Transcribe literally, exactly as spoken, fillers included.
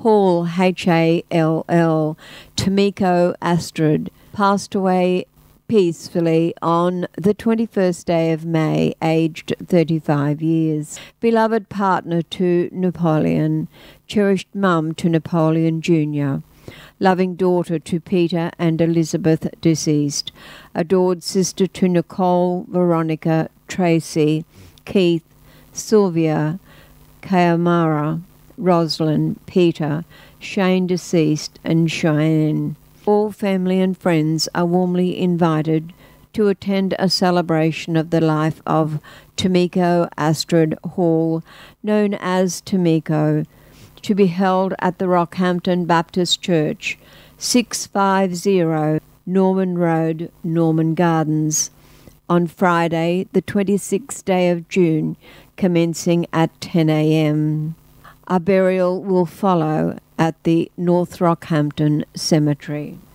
Hall, H A L L, Tomiko Astrid, passed away peacefully on the twenty-first day of May, aged thirty-five years. Beloved partner to Napoleon, cherished mum to Napoleon Junior, loving daughter to Peter and Elizabeth deceased, adored sister to Nicole, Veronica, Tracy, Keith, Sylvia, Kayamara, Rosalind, Peter, Shane deceased, and Cheyenne. All family and friends are warmly invited to attend a celebration of the life of Tomiko Astrid Hall, known as Tomiko, to be held at the Rockhampton Baptist Church, six fifty Norman Road, Norman Gardens, on Friday, the twenty-sixth day of June, commencing at ten a.m. A burial will follow at the North Rockhampton Cemetery.